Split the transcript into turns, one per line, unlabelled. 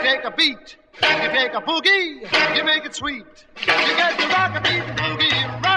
take a beat, you take a boogie, you make it sweet. You get the rock a beat boogie